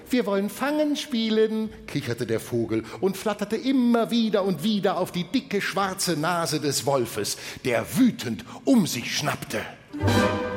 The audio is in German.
wir wollen Fangen spielen, kicherte der Vogel und flatterte immer wieder und wieder auf die dicke schwarze Nase des Wolfes, der wütend um sich schnappte.